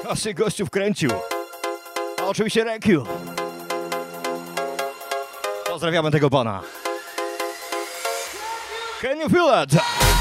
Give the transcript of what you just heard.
Naszych gościów kręcił. A oczywiście Rekiu. Pozdrawiamy tego pana. Can you feel it?